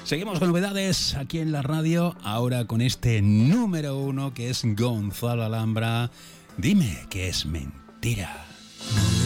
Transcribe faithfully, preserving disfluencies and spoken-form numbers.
Seguimos con novedades aquí en la radio, ahora con este número uno que es Gonzalo Alhambra. Dime que es mentira.